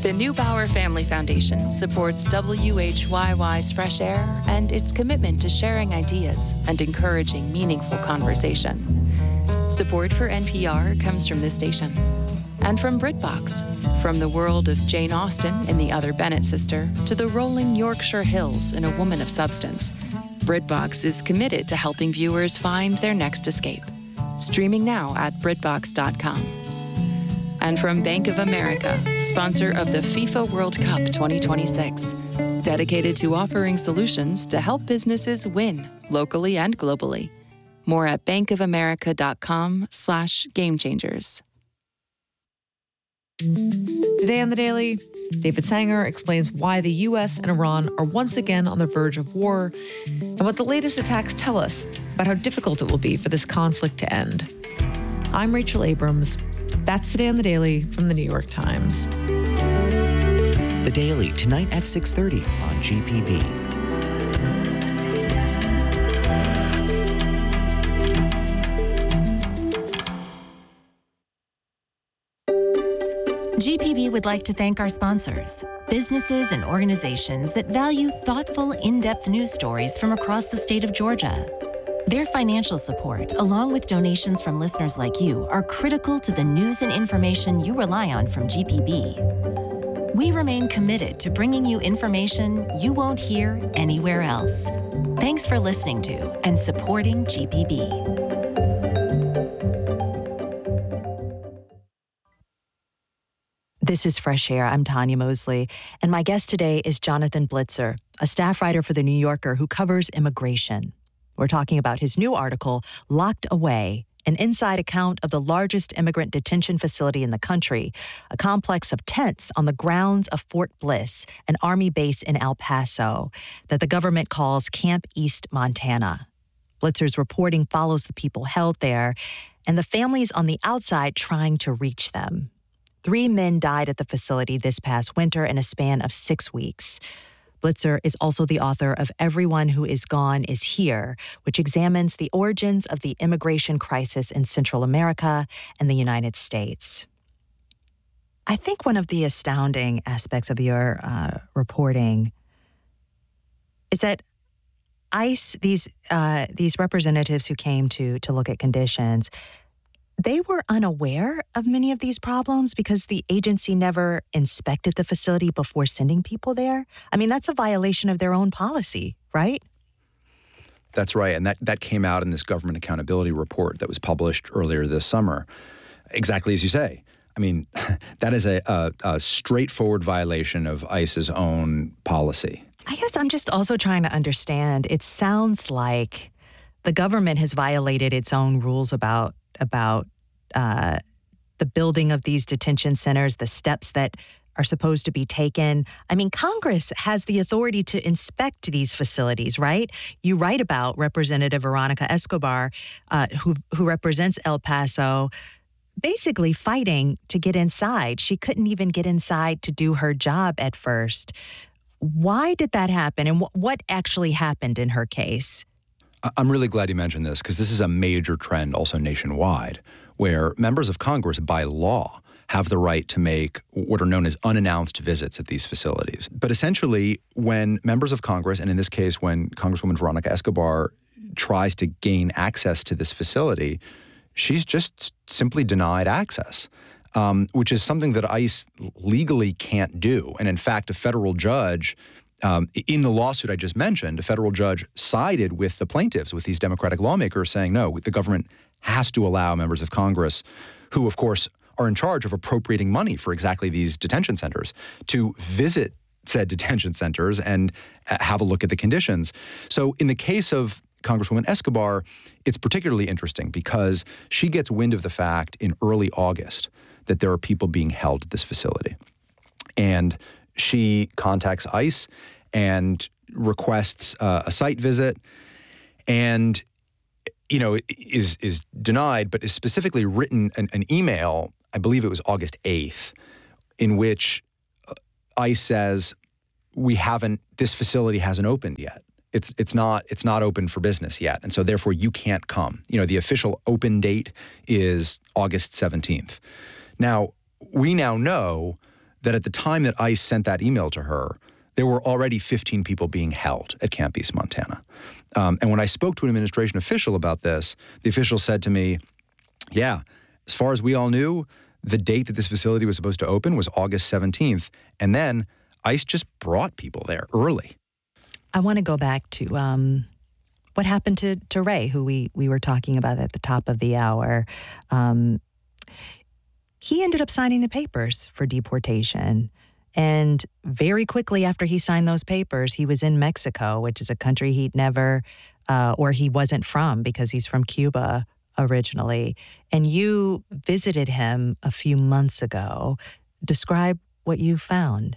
The Neubauer Family Foundation supports WHYY's Fresh Air and its commitment to sharing ideas and encouraging meaningful conversation. Support for NPR comes from this station and from BritBox, from the world of Jane Austen in The Other Bennett Sister to the rolling Yorkshire Hills in A Woman of Substance. BritBox is committed to helping viewers find their next escape. Streaming now at BritBox.com. And from Bank of America, sponsor of the FIFA World Cup 2026, dedicated to offering solutions to help businesses win locally and globally. More at bankofamerica.com/gamechangers. Today on The Daily, David Sanger explains why the U.S. and Iran are once again on the verge of war and what the latest attacks tell us about how difficult it will be for this conflict to end. I'm Rachel Abrams. That's Today on The Daily from The New York Times. The Daily, tonight at 6:30 on GPB. GPB would like to thank our sponsors, businesses and organizations that value thoughtful, in-depth news stories from across the state of Georgia. Their financial support, along with donations from listeners like you, are critical to the news and information you rely on from GPB. We remain committed to bringing you information you won't hear anywhere else. Thanks for listening to and supporting GPB. This is Fresh Air. I'm Tanya Mosley, and my guest today is Jonathan Blitzer, a staff writer for The New Yorker who covers immigration. We're talking about his new article, Locked Away, an inside account of the largest immigrant detention facility in the country, a complex of tents on the grounds of Fort Bliss, an Army base in El Paso that the government calls Camp East Montana. Blitzer's reporting follows the people held there and the families on the outside trying to reach them. 3 men died at the facility this past winter in a span of 6 weeks. Blitzer is also the author of Everyone Who Is Gone Is Here, which examines the origins of the immigration crisis in Central America and the United States. I think one of the astounding aspects of your reporting is that ICE, these representatives who came to look at conditions, they were unaware of many of these problems because the agency never inspected the facility before sending people there. I mean, that's a violation of their own policy, right? That's right. And that came out in this government accountability report that was published earlier this summer. Exactly as you say. I mean, that is a straightforward violation of ICE's own policy. I guess I'm just also trying to understand. It sounds like the government has violated its own rules about the building of these detention centers, the steps that are supposed to be taken. I mean, Congress has the authority to inspect these facilities, right? You write about Representative Veronica Escobar, who represents El Paso, basically fighting to get inside. She couldn't even get inside to do her job at first. Why did that happen, and what actually happened in her case? I'm really glad you mentioned this because this is a major trend also nationwide, where members of Congress by law have the right to make what are known as unannounced visits at these facilities. But essentially, when members of Congress, and in this case, when Congresswoman Veronica Escobar tries to gain access to this facility, she's just simply denied access, which is something that ICE legally can't do. And in fact, a federal judge in the lawsuit I just mentioned, a federal judge sided with the plaintiffs, with these Democratic lawmakers, saying, no, the government has to allow members of Congress, who, of course, are in charge of appropriating money for exactly these detention centers, to visit said detention centers and have a look at the conditions. So in the case of Congresswoman Escobar, it's particularly interesting because she gets wind of the fact in early August that there are people being held at this facility. And she contacts ICE and requests a site visit and, is denied, but is specifically written an email, I believe it was August 8th, in which ICE says, this facility hasn't opened yet. It's not open for business yet. And so therefore you can't come. The official open date is August 17th. Now, we now know that at the time that ICE sent that email to her, there were already 15 people being held at Camp East Montana. And when I spoke to an administration official about this, the official said to me, yeah, as far as we all knew, the date that this facility was supposed to open was August 17th. And then ICE just brought people there early. I want to go back to what happened to Ray, who we were talking about at the top of the hour. He ended up signing the papers for deportation. And very quickly after he signed those papers, he was in Mexico, which is a country he'd never, or he wasn't from because he's from Cuba originally. And you visited him a few months ago. Describe what you found.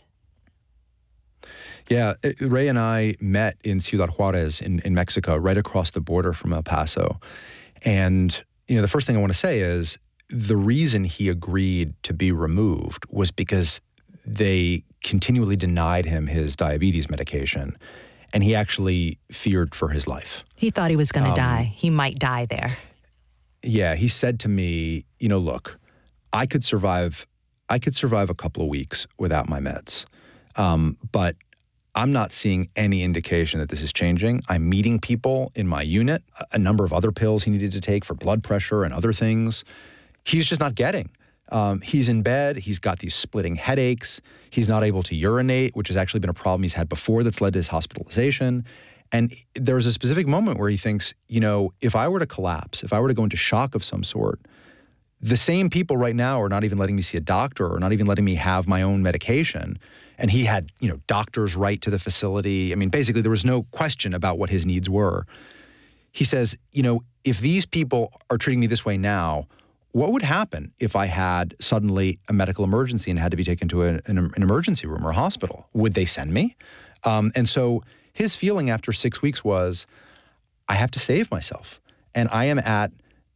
Yeah, Ray and I met in Ciudad Juarez in Mexico, right across the border from El Paso. And, the first thing I want to say is the reason he agreed to be removed was because they continually denied him his diabetes medication, and he actually feared for his life. He thought he was going to die. He might die there. Yeah, he said to me, look, I could survive a couple of weeks without my meds, but I'm not seeing any indication that this is changing. I'm meeting people in my unit, a number of other pills he needed to take for blood pressure and other things. He's just not getting. He's in bed. He's got these splitting headaches. He's not able to urinate, which has actually been a problem he's had before that's led to his hospitalization. And there's a specific moment where he thinks, if I were to collapse, if I were to go into shock of some sort, the same people right now are not even letting me see a doctor or not even letting me have my own medication. And he had, doctors right to the facility. I mean, basically, there was no question about what his needs were. He says, if these people are treating me this way now, what would happen if I had suddenly a medical emergency and had to be taken to an emergency room or a hospital? Would they send me? And so his feeling after 6 weeks was, I have to save myself. And I am at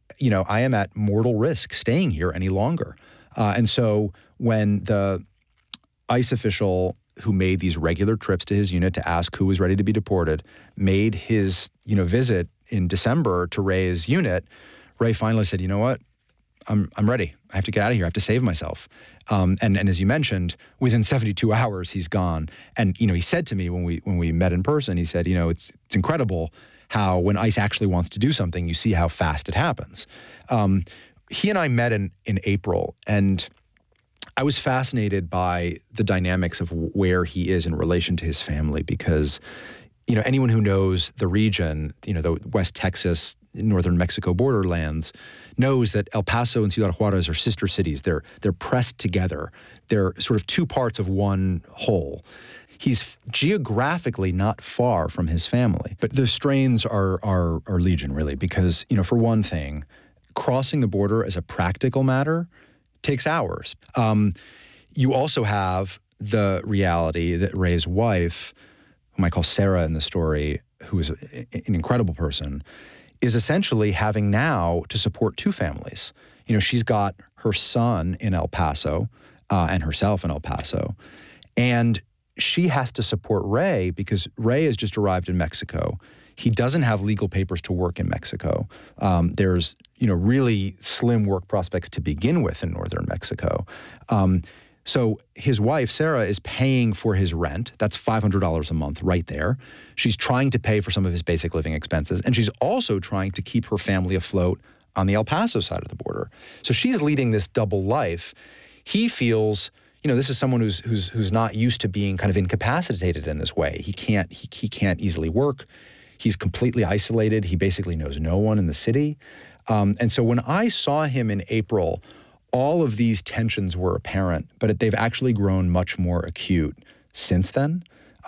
mortal risk staying here any longer. And so when the ICE official who made these regular trips to his unit to ask who was ready to be deported made his, visit in December to Ray's unit, Ray finally said, you know what? I'm ready. I have to get out of here. I have to save myself. And as you mentioned, within 72 hours, he's gone. And, he said to me when we met in person, he said, it's incredible how when ICE actually wants to do something, you see how fast it happens. He and I met in April, and I was fascinated by the dynamics of where he is in relation to his family because, anyone who knows the region, the West Texas, northern Mexico borderlands, knows that El Paso and Ciudad Juarez are sister cities. They're pressed together. They're sort of two parts of one whole. He's geographically not far from his family, but the strains are legion, really, because, for one thing, crossing the border as a practical matter takes hours. You also have the reality that Ray's wife, whom I call Sarah in the story, who is an incredible person, is essentially having now to support two families. She's got her son in El Paso and herself in El Paso, and she has to support Ray because Ray has just arrived in Mexico. He doesn't have legal papers to work in Mexico. There's, really slim work prospects to begin with in northern Mexico. So his wife, Sarah, is paying for his rent. That's $500 a month right there. She's trying to pay for some of his basic living expenses, and she's also trying to keep her family afloat on the El Paso side of the border. So she's leading this double life. He feels, this is someone who's not used to being kind of incapacitated in this way. He can't easily work. He's completely isolated. He basically knows no one in the city. And so when I saw him in April, all of these tensions were apparent, but they've actually grown much more acute since then.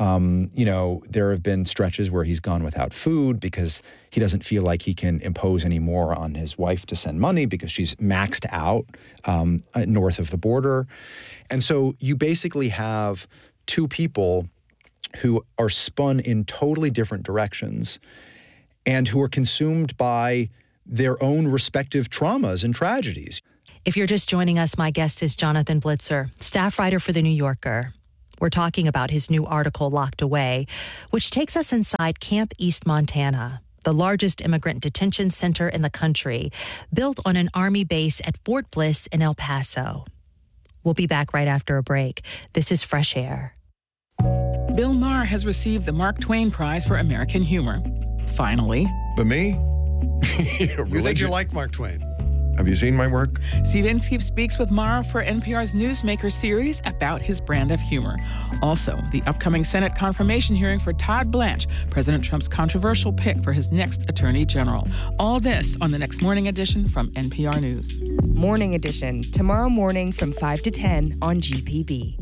There have been stretches where he's gone without food because he doesn't feel like he can impose any more on his wife to send money because she's maxed out north of the border. And so you basically have two people who are spun in totally different directions and who are consumed by their own respective traumas and tragedies. If you're just joining us, my guest is Jonathan Blitzer, staff writer for The New Yorker. We're talking about his new article, Locked Away, which takes us inside Camp East Montana, the largest immigrant detention center in the country, built on an Army base at Fort Bliss in El Paso. We'll be back right after a break. This is Fresh Air. Bill Maher has received the Mark Twain Prize for American Humor. Finally. But me? You think you like Mark Twain? Have you seen my work? Steve Inskeep speaks with Maher for NPR's Newsmaker series about his brand of humor. Also, the upcoming Senate confirmation hearing for Todd Blanche, President Trump's controversial pick for his next attorney general. All this on the next Morning Edition from NPR News. Morning Edition, tomorrow morning from 5 to 10 on GPB.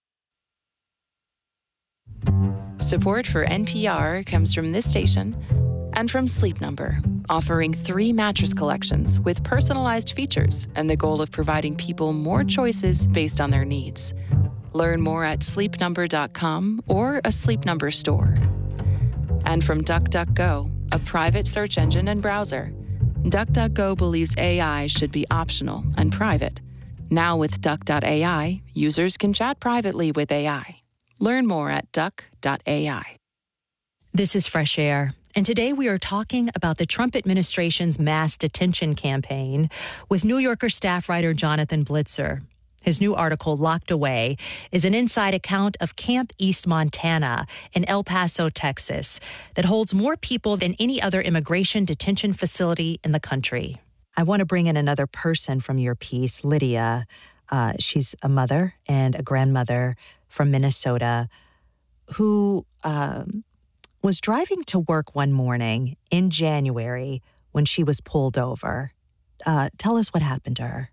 Support for NPR comes from this station and from Sleep Number, offering 3 mattress collections with personalized features and the goal of providing people more choices based on their needs. Learn more at sleepnumber.com or a Sleep Number store. And from DuckDuckGo, a private search engine and browser. DuckDuckGo believes AI should be optional and private. Now with Duck.ai, users can chat privately with AI. Learn more at duck.ai. This is Fresh Air. And today we are talking about the Trump administration's mass detention campaign with New Yorker staff writer Jonathan Blitzer. His new article, Locked Away, is an inside account of Camp East Montana in El Paso, Texas, that holds more people than any other immigration detention facility in the country. I want to bring in another person from your piece, Lydia. She's a mother and a grandmother from Minnesota who was driving to work one morning in January when she was pulled over. Tell us what happened to her.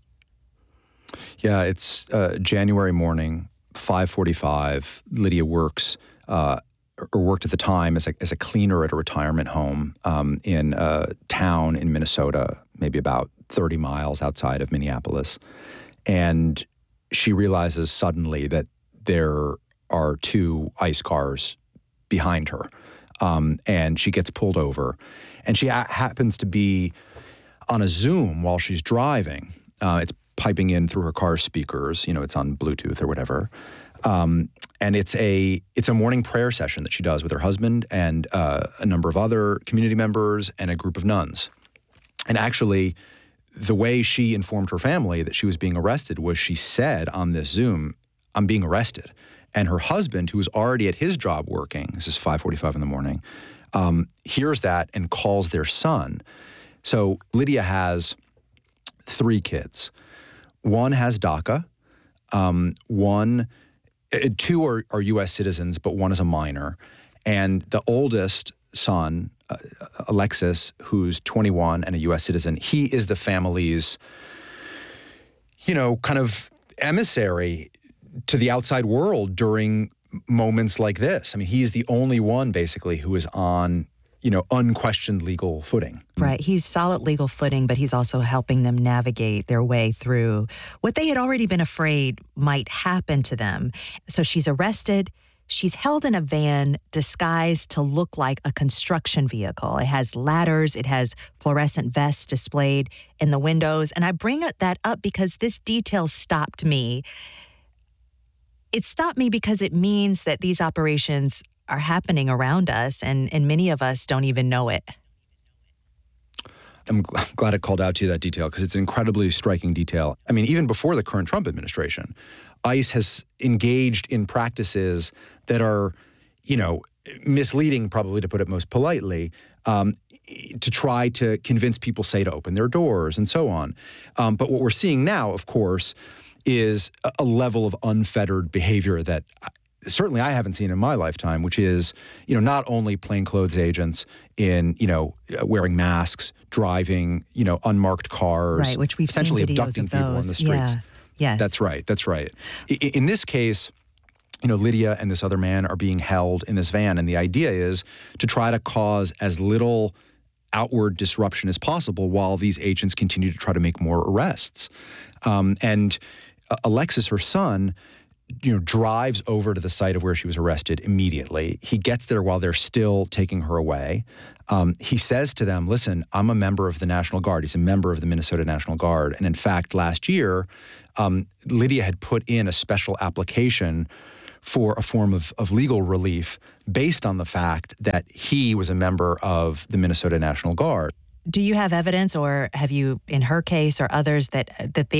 Yeah, it's January morning, 5:45. Lydia works or worked at the time as a cleaner at a retirement home in a town in Minnesota, maybe about 30 miles outside of Minneapolis. And she realizes suddenly that there are 2 ICE cars behind her, and she gets pulled over. And she happens to be on a Zoom while she's driving. It's piping in through her car speakers. It's on Bluetooth or whatever. And it's a morning prayer session that she does with her husband and a number of other community members and a group of nuns. And actually, the way she informed her family that she was being arrested was she said on this Zoom, "I'm being arrested." And her husband, who was already at his job working, this is 5:45 in the morning, hears that and calls their son. So Lydia has 3 kids. One has DACA. 2 are U.S. citizens, but one is a minor. And the oldest son, Alexis, who's 21 and a U.S. citizen, he is the family's, kind of emissary to the outside world during moments like this. I mean, he is the only one basically who is on, unquestioned legal footing. Right. He's solid legal footing, but he's also helping them navigate their way through what they had already been afraid might happen to them. So she's arrested. She's held in a van disguised to look like a construction vehicle. It has ladders. It has fluorescent vests displayed in the windows. And I bring that up because this detail stopped me. It stopped me because it means that these operations are happening around us, and many of us don't even know it. I'm glad it called out to you that detail because it's an incredibly striking detail. I mean, even before the current Trump administration, ICE has engaged in practices that are, misleading, probably to put it most politely, to try to convince people, say, to open their doors and so on. But what we're seeing now, of course, is a level of unfettered behavior that certainly I haven't seen in my lifetime, which is, not only plainclothes agents in, wearing masks, driving, unmarked cars, right, which we've essentially seen videos abducting of people on those. the streets. Yeah. Yes. That's right. In this case, Lydia and this other man are being held in this van, and the idea is to try to cause as little outward disruption as possible while these agents continue to try to make more arrests. And Alexis, her son, drives over to the site of where she was arrested immediately. He gets there while they're still taking her away. He says to them, listen, I'm a member of the National Guard. He's a member of the Minnesota National Guard. And in fact, last year, Lydia had put in a special application for a form of legal relief based on the fact that he was a member of the Minnesota National Guard. Do you have evidence, or have you, in her case or others, that